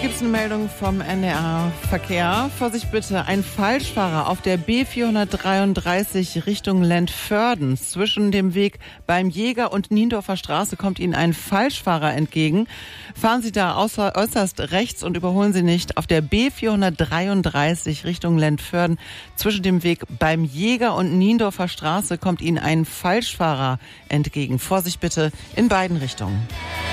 Gibt es eine Meldung vom NDR Verkehr? Vorsicht bitte, ein Falschfahrer auf der B433 Richtung Lentförden. Zwischen dem Weg beim Jäger und Niendorfer Straße kommt Ihnen ein Falschfahrer entgegen. Fahren Sie da äußerst rechts und überholen Sie nicht. Auf der B433 Richtung Lentförden. Zwischen dem Weg beim Jäger und Niendorfer Straße kommt Ihnen ein Falschfahrer entgegen. Vorsicht bitte in beiden Richtungen.